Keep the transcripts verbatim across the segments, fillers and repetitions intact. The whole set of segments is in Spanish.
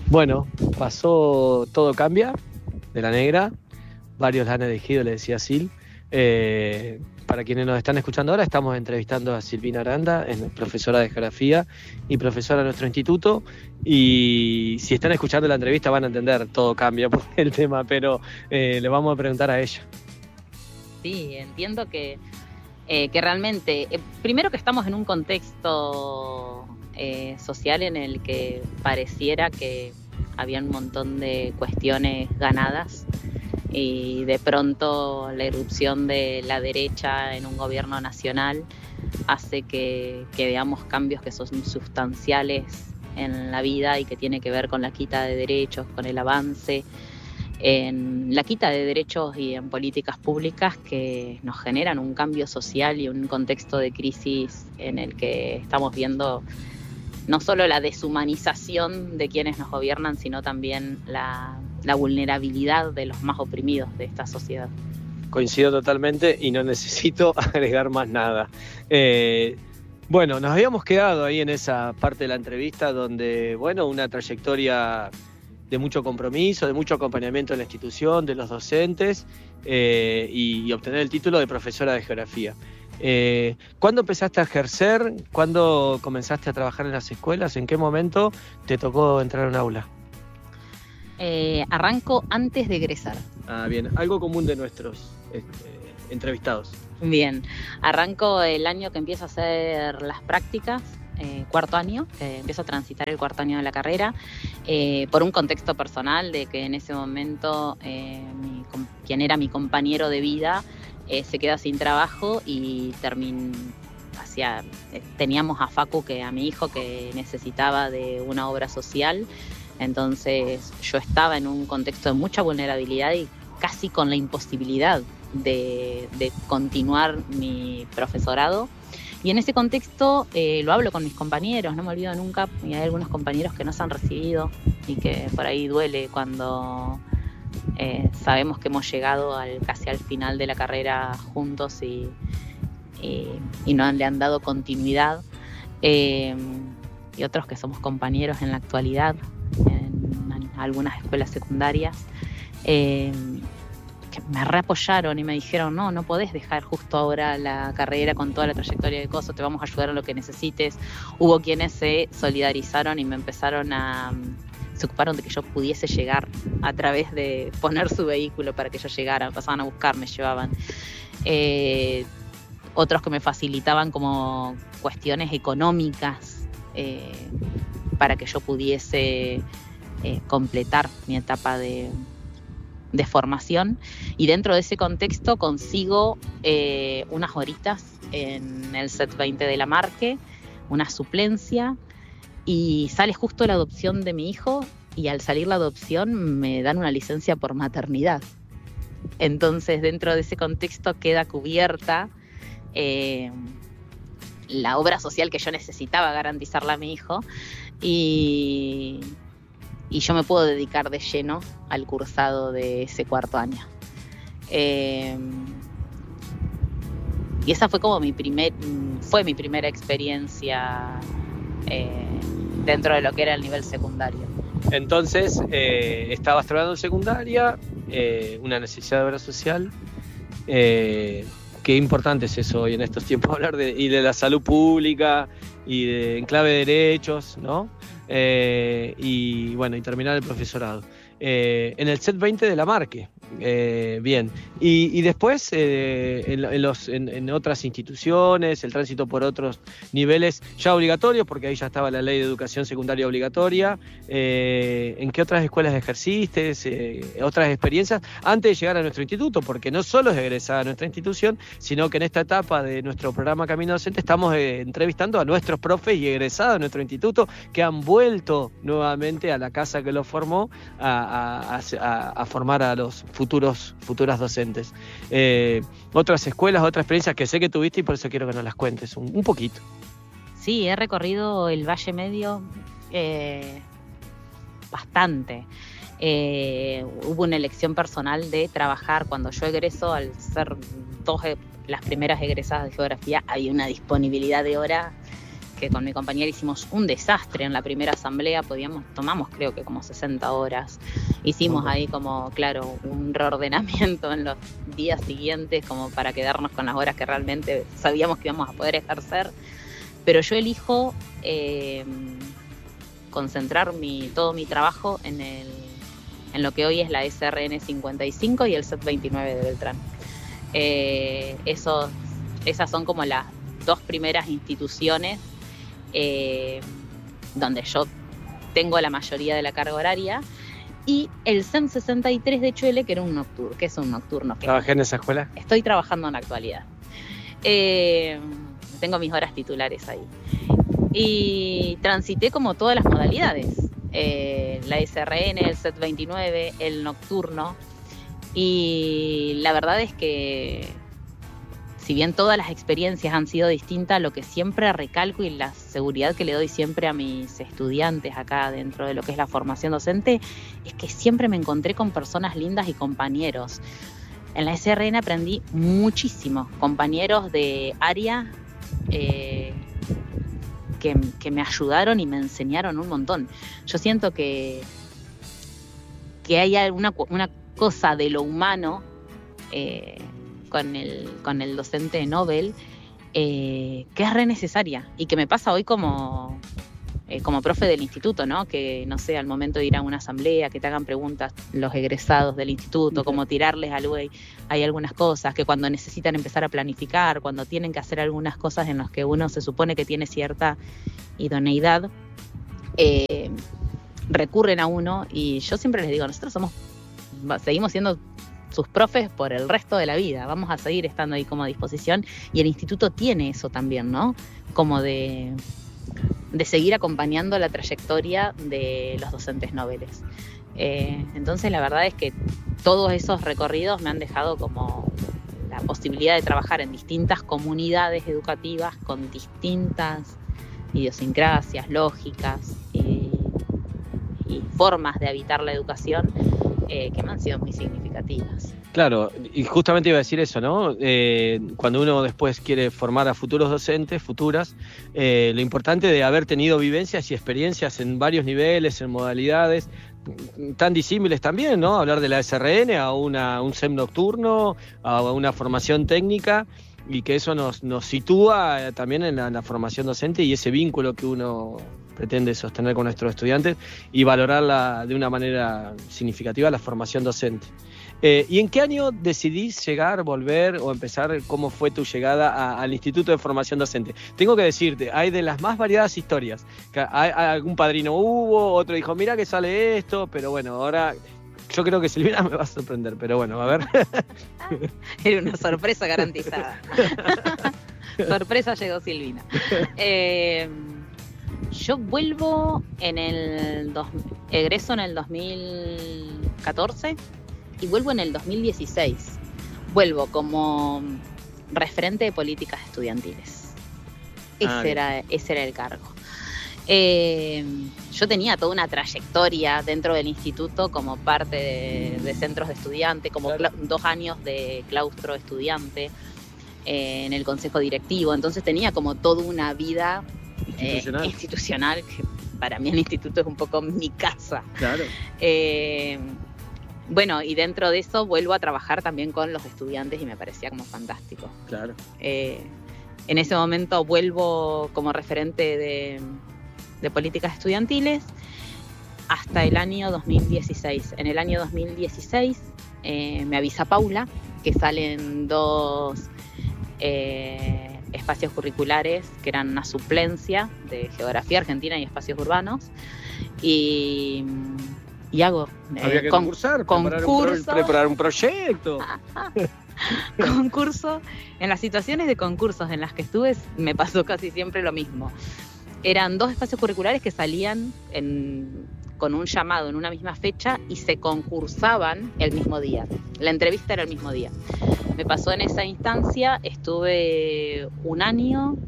Bueno, pasó Todo Cambia, de La Negra. Varios la han elegido, le decía Sil. Eh, para quienes nos están escuchando ahora, estamos entrevistando a Silvina Aranda, es profesora de Geografía y profesora de nuestro instituto. Y si están escuchando la entrevista van a entender Todo Cambia por el tema, pero eh, le vamos a preguntar a ella. Sí, entiendo que, eh, que realmente, eh, primero que estamos en un contexto eh, social en el que pareciera que había un montón de cuestiones ganadas y de pronto la irrupción de la derecha en un gobierno nacional hace que, que veamos cambios que son sustanciales en la vida y que tiene que ver con la quita de derechos, con el avance en la quita de derechos y en políticas públicas que nos generan un cambio social y un contexto de crisis en el que estamos viendo no solo la deshumanización de quienes nos gobiernan, sino también la, la vulnerabilidad de los más oprimidos de esta sociedad. Coincido totalmente y no necesito agregar más nada. Eh, bueno, nos habíamos quedado ahí en esa parte de la entrevista donde, bueno, una trayectoria de mucho compromiso, de mucho acompañamiento en la institución, de los docentes eh, y, y obtener el título de profesora de Geografía. Eh, ¿Cuándo empezaste a ejercer? ¿Cuándo comenzaste a trabajar en las escuelas? ¿En qué momento te tocó entrar a un aula? Eh, arranco antes de egresar. Ah, bien. Algo común de nuestros este, entrevistados. Bien. Arranco el año que empiezo a hacer las prácticas. Eh, cuarto año, eh, empiezo a transitar el cuarto año de la carrera, eh, por un contexto personal de que en ese momento eh, mi, quien era mi compañero de vida eh, se queda sin trabajo y termin, hacia, eh, teníamos a Facu, que a mi hijo, que necesitaba de una obra social. Entonces yo estaba en un contexto de mucha vulnerabilidad y casi con la imposibilidad de, de continuar mi profesorado. Y en ese contexto eh, lo hablo con mis compañeros, no me olvido nunca, y hay algunos compañeros que no se han recibido y que por ahí duele cuando eh, sabemos que hemos llegado al, casi al final de la carrera juntos y, y, y no le han dado continuidad. Eh, y otros que somos compañeros en la actualidad, en, en algunas escuelas secundarias. Eh, me reapoyaron y me dijeron, no, no podés dejar justo ahora la carrera con toda la trayectoria de cosas, te vamos a ayudar en lo que necesites. Hubo quienes se solidarizaron y me empezaron a... se ocuparon de que yo pudiese llegar a través de poner su vehículo para que yo llegara, pasaban a buscarme, llevaban. Eh, otros que me facilitaban como cuestiones económicas eh, para que yo pudiese eh, completar mi etapa de... de formación, y dentro de ese contexto consigo eh, unas horitas en el set veinte de la Marque, una suplencia, y sale justo la adopción de mi hijo, y al salir la adopción me dan una licencia por maternidad. Entonces dentro de ese contexto queda cubierta eh, la obra social que yo necesitaba garantizarle a mi hijo, y y yo me puedo dedicar de lleno al cursado de ese cuarto año. Eh, y esa fue como mi primer, fue mi primera experiencia eh, dentro de lo que era el nivel secundario. Entonces, eh, estabas trabajando en secundaria, eh, una necesidad de obra social. Eh, qué importante es eso hoy en estos tiempos, hablar de, y de la salud pública y de enclave de derechos, ¿no? Eh, y bueno, y terminar el profesorado. Eh, en el set veinte de la Marque. Eh, bien. Y, y después, eh, en, en, los, en, en otras instituciones, el tránsito por otros niveles ya obligatorios, porque ahí ya estaba la ley de educación secundaria obligatoria. Eh, ¿En qué otras escuelas ejerciste? Eh, ¿Otras experiencias? Antes de llegar a nuestro instituto, porque no solo es egresada a nuestra institución, sino que en esta etapa de nuestro programa Camino Docente estamos eh, entrevistando a nuestros profes y egresados de nuestro instituto que han vuelto nuevamente a la casa que los formó a, a, a, a formar a los futuros futuras docentes. Eh, otras escuelas, otras experiencias que sé que tuviste y por eso quiero que nos las cuentes un, un poquito. Sí, he recorrido el Valle Medio eh, bastante. Eh, hubo una elección personal de trabajar. Cuando yo egreso, al ser dos las primeras egresadas de Geografía, había una disponibilidad de hora que con mi compañera hicimos un desastre en la primera asamblea, podíamos, tomamos creo que como sesenta horas, hicimos uh-huh. ahí como, claro, un reordenamiento en los días siguientes como para quedarnos con las horas que realmente sabíamos que íbamos a poder ejercer, pero yo elijo eh, concentrar mi, todo mi trabajo en, el, en lo que hoy es la S R N cincuenta y cinco y el C E T veintinueve de Beltrán. Eh, esos, esas son como las dos primeras instituciones Eh, donde yo tengo la mayoría de la carga horaria, y el C E M sesenta y tres de Chuele, que era un nocturno, que es un nocturno. ¿Trabajé en esa escuela? Estoy trabajando en la actualidad. Eh, tengo mis horas titulares ahí. Y transité como todas las modalidades. Eh, la S R N, el C E T veintinueve, el nocturno. Y la verdad es que si bien todas las experiencias han sido distintas, lo que siempre recalco y la seguridad que le doy siempre a mis estudiantes acá dentro de lo que es la formación docente, es que siempre me encontré con personas lindas y compañeros. En la S R N aprendí muchísimo, compañeros de área eh, que, que me ayudaron y me enseñaron un montón. Yo siento que, que hay una, una cosa de lo humano eh, con el, con el docente Nobel, eh, que es re necesaria y que me pasa hoy como, eh, como profe del instituto, ¿no? Que, no sé, al momento de ir a una asamblea, que te hagan preguntas los egresados del instituto, como tirarles algo, hay, hay algunas cosas, que cuando necesitan empezar a planificar, cuando tienen que hacer algunas cosas en las que uno se supone que tiene cierta idoneidad, eh, recurren a uno, y yo siempre les digo, nosotros somos, seguimos siendo sus profes por el resto de la vida, vamos a seguir estando ahí como a disposición, y el instituto tiene eso también, ¿no? Como de, de seguir acompañando la trayectoria de los docentes noveles. Eh, entonces la verdad es que todos esos recorridos me han dejado como la posibilidad de trabajar en distintas comunidades educativas con distintas idiosincrasias, lógicas y, y formas de habitar la educación, Eh, que me han sido muy significativas. Claro, y justamente iba a decir eso, ¿no? Eh, cuando uno después quiere formar a futuros docentes, futuras, eh, lo importante de haber tenido vivencias y experiencias en varios niveles, en modalidades tan disímiles también, ¿no? Hablar de la S R N a una, un C E M nocturno, a una formación técnica, y que eso nos, nos sitúa también en la, en la formación docente y ese vínculo que uno pretende sostener con nuestros estudiantes y valorarla de una manera significativa la formación docente. Eh, ¿Y en qué año decidís llegar, volver o empezar? ¿Cómo fue tu llegada a, al Instituto de Formación Docente? Tengo que decirte, hay de las más variadas historias. Hay, hay algún padrino hubo, otro dijo, mira que sale esto, pero bueno, ahora yo creo que Silvina me va a sorprender, pero bueno, a ver. Era una sorpresa garantizada. Sorpresa llegó Silvina. Eh, yo vuelvo en el dos, egreso en el dos mil catorce y vuelvo en el dos mil dieciséis. Vuelvo como referente de políticas estudiantiles. Ese, ah, era, ese era el cargo. Eh, yo tenía toda una trayectoria dentro del instituto como parte de, de centros de estudiantes, como claro. cla- dos años de claustro estudiante eh, en el consejo directivo, entonces tenía como toda una vida institucional. Eh, institucional, que para mí el instituto es un poco mi casa. Claro. Eh, bueno, y dentro de eso vuelvo a trabajar también con los estudiantes y me parecía como fantástico. Claro. Eh, en ese momento vuelvo como referente de... de políticas estudiantiles hasta el año dos mil dieciséis. En el año dos mil dieciséis eh, me avisa Paula que salen dos eh, espacios curriculares que eran una suplencia de Geografía Argentina y Espacios Urbanos, y, y hago eh, había que con, concursar, preparar concurso, un, pro, preparar un proyecto. Concurso. En las situaciones de concursos en las que estuve me pasó casi siempre lo mismo. Eran dos espacios curriculares que salían en, con un llamado en una misma fecha y se concursaban el mismo día. La entrevista era el mismo día. Me pasó en esa instancia, estuve un año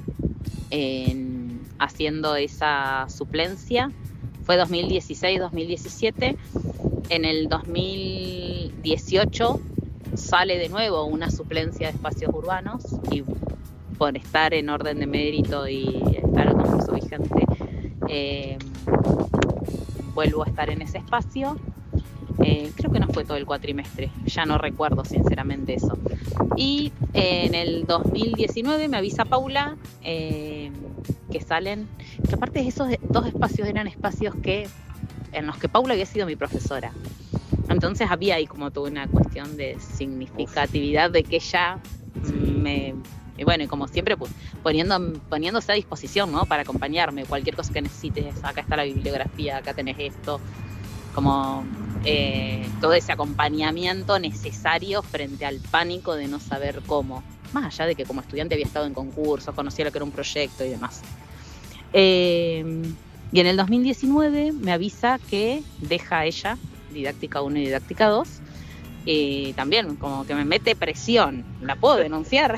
en, haciendo esa suplencia. Fue dos mil dieciséis dos mil diecisiete. En el dos mil dieciocho sale de nuevo una suplencia de espacios urbanos y por estar en orden de mérito y entrar al concurso vigente, eh, vuelvo a estar en ese espacio. Eh, creo que no fue todo el cuatrimestre, ya no recuerdo sinceramente eso. Y eh, en el dos mil diecinueve me avisa Paula eh, que salen, que aparte de esos dos espacios eran espacios que en los que Paula había sido mi profesora. Entonces había ahí como toda una cuestión de significatividad de que ella sí. me... Y bueno, y como siempre, pues, poniendo, poniéndose a disposición, ¿no? Para acompañarme, cualquier cosa que necesites, acá está la bibliografía, acá tenés esto, como eh, todo ese acompañamiento necesario frente al pánico de no saber cómo. Más allá de que como estudiante había estado en concursos, conocía lo que era un proyecto y demás. Eh, y en el dos mil diecinueve me avisa que deja ella Didáctica uno y Didáctica dos. Y también como que me mete presión, la puedo denunciar.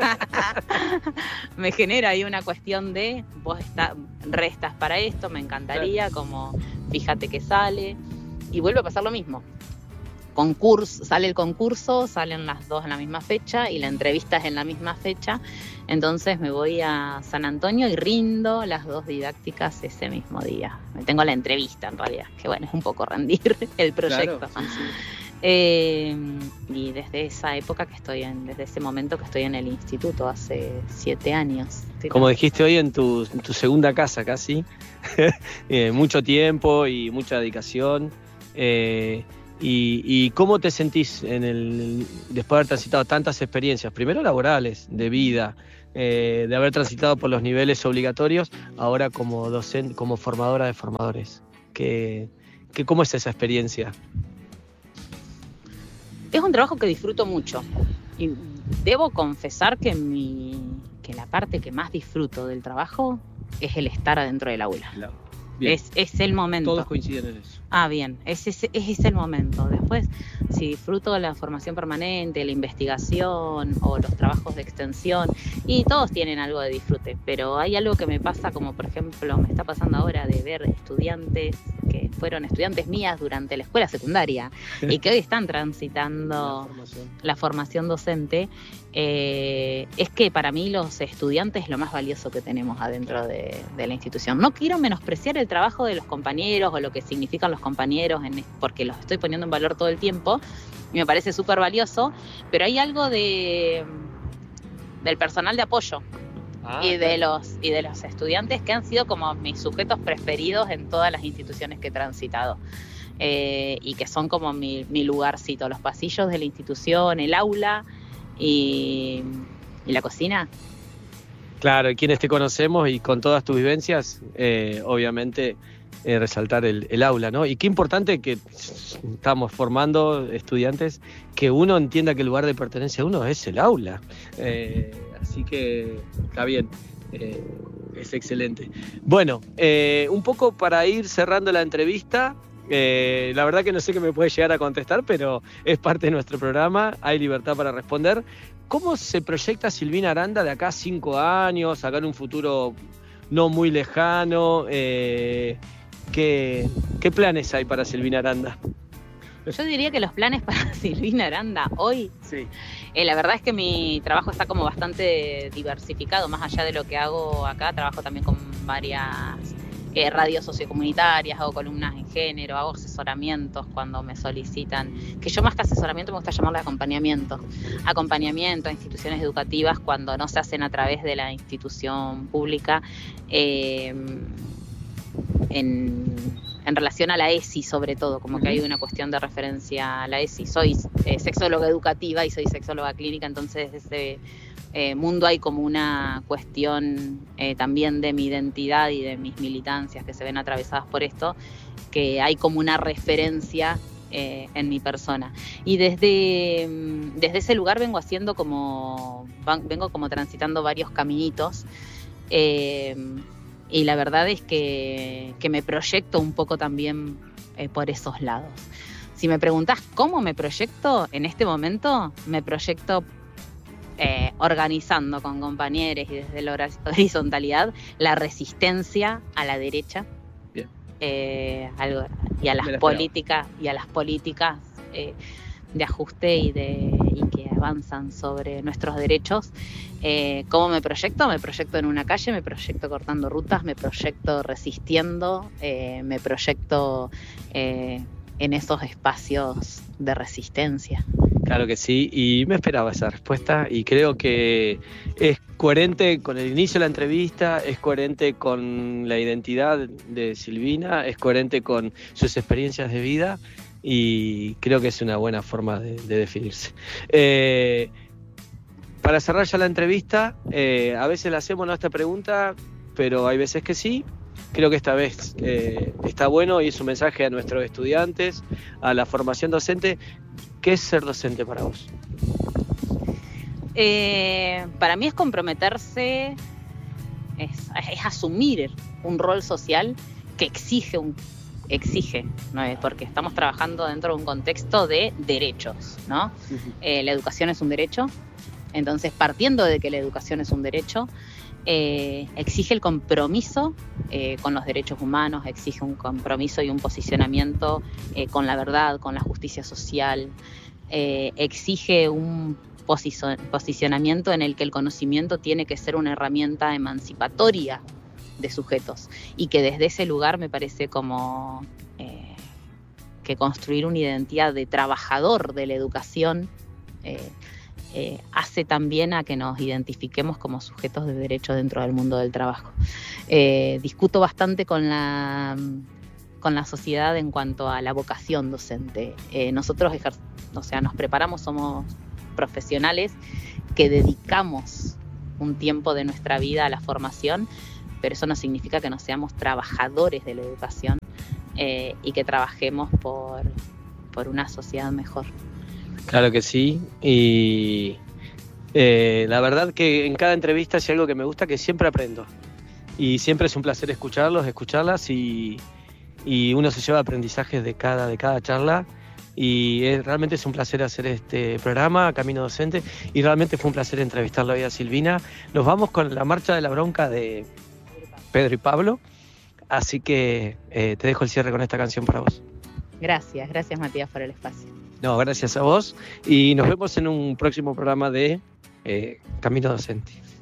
Me genera ahí una cuestión de vos está, restas para esto, me encantaría, como fíjate que sale. Y vuelve a pasar lo mismo. Concurso, sale el concurso, salen las dos en la misma fecha y la entrevista es en la misma fecha. Entonces me voy a San Antonio y rindo las dos didácticas ese mismo día. Me tengo la entrevista en realidad, que bueno, es un poco rendir el proyecto. Claro, sí, sí. Eh, y desde esa época que estoy en, desde ese momento que estoy en el instituto, hace siete años. Como dijiste hoy, en tu, en tu segunda casa casi, eh, mucho tiempo y mucha dedicación. Eh, y, ¿Y cómo te sentís en el, después de haber transitado tantas experiencias, primero laborales, de vida, eh, de haber transitado por los niveles obligatorios, ahora como docente, como formadora de formadores? ¿Qué, qué, ¿Cómo es esa experiencia? Es un trabajo que disfruto mucho y debo confesar que, mi, que la parte que más disfruto del trabajo es el estar adentro del aula. Es, es el momento. Todos coinciden en eso. Ah, bien, ese es, es, es el momento. Después, si disfruto la formación permanente, la investigación o los trabajos de extensión, y todos tienen algo de disfrute, pero hay algo que me pasa, como por ejemplo me está pasando ahora de ver estudiantes que fueron estudiantes mías durante la escuela secundaria y que hoy están transitando la formación, la formación docente. Eh, es que para mí los estudiantes es lo más valioso que tenemos adentro de, de la institución. No quiero menospreciar el trabajo de los compañeros o lo que significan los compañeros, en, porque los estoy poniendo en valor todo el tiempo y me parece súper valioso, pero hay algo de del personal de apoyo ah, y, de claro. los, y de los estudiantes que han sido como mis sujetos preferidos en todas las instituciones que he transitado. Eh, y que son como mi, mi lugarcito, los pasillos de la institución, el aula y, y la cocina. Claro, y quienes te conocemos y con todas tus vivencias, eh, obviamente eh, resaltar el, el aula, ¿no? Y qué importante que estamos formando estudiantes, que uno entienda que el lugar de pertenencia de uno es el aula. Eh, así que está bien, eh, es excelente. Bueno, eh, un poco para ir cerrando la entrevista. Eh, la verdad que no sé qué me puede llegar a contestar, pero es parte de nuestro programa, hay libertad para responder. ¿Cómo se proyecta Silvina Aranda de acá a cinco años, acá en un futuro no muy lejano? Eh, ¿qué, ¿Qué planes hay para Silvina Aranda? Yo diría que los planes para Silvina Aranda hoy, sí. eh, la verdad es que mi trabajo está como bastante diversificado, más allá de lo que hago acá, trabajo también con varias Eh, radios sociocomunitarias, hago columnas en género, hago asesoramientos cuando me solicitan, que yo más que asesoramiento me gusta llamarle acompañamiento, acompañamiento a instituciones educativas cuando no se hacen a través de la institución pública, eh, en, en relación a la E S I sobre todo, como uh-huh. que hay una cuestión de referencia a la E S I. Soy eh, sexóloga educativa y soy sexóloga clínica, entonces desde Eh, mundo hay como una cuestión eh, también de mi identidad y de mis militancias que se ven atravesadas por esto, que hay como una referencia eh, en mi persona. Y desde, desde ese lugar vengo haciendo como, vengo como transitando varios caminitos eh, y la verdad es que, que me proyecto un poco también eh, por esos lados. Si me preguntás cómo me proyecto en este momento, me proyecto Eh, organizando con compañeros y desde la horizontalidad la resistencia a la derecha. Bien. Eh, algo, y a las políticas y a las políticas eh, de ajuste y de y que avanzan sobre nuestros derechos. Eh, ¿Cómo me proyecto? Me proyecto en una calle, me proyecto cortando rutas, me proyecto resistiendo, eh, me proyecto eh, en esos espacios de resistencia. Claro que sí, y me esperaba esa respuesta y creo que es coherente con el inicio de la entrevista, es coherente con la identidad de Silvina, es coherente con sus experiencias de vida y creo que es una buena forma de, de definirse. Eh, para cerrar ya la entrevista, eh, a veces le hacemos ¿no? esta pregunta, pero hay veces que sí. Creo que esta vez eh, está bueno y es un mensaje a nuestros estudiantes, a la formación docente. ¿Qué es ser docente para vos? Eh, para mí es comprometerse, es, es asumir un rol social que exige, un, exige, ¿no? Porque estamos trabajando dentro de un contexto de derechos, ¿no? Uh-huh. Eh, la educación es un derecho, entonces partiendo de que la educación es un derecho, Eh, exige el compromiso eh, con los derechos humanos, exige un compromiso y un posicionamiento eh, con la verdad, con la justicia social, eh, exige un posicio- posicionamiento en el que el conocimiento tiene que ser una herramienta emancipatoria de sujetos y que desde ese lugar me parece como eh, que construir una identidad de trabajador de la educación eh, Eh, hace también a que nos identifiquemos como sujetos de derecho dentro del mundo del trabajo. Eh, discuto bastante con la, con la sociedad en cuanto a la vocación docente. Eh, nosotros ejer- o sea, nos preparamos, somos profesionales que dedicamos un tiempo de nuestra vida a la formación, pero eso no significa que no seamos trabajadores de la educación eh, y que trabajemos por, por una sociedad mejor. Claro que sí, y eh, la verdad que en cada entrevista hay algo que me gusta, que siempre aprendo, y siempre es un placer escucharlos, escucharlas, y, y uno se lleva aprendizajes de cada, de cada charla, y es, realmente es un placer hacer este programa, Camino Docente, y realmente fue un placer entrevistarla hoy a Silvina. Nos vamos con la marcha de la bronca de Pedro y Pablo, así que eh, te dejo el cierre con esta canción para vos. Gracias, gracias Matías por el espacio. No, gracias a vos y nos vemos en un próximo programa de eh, Camino Docente.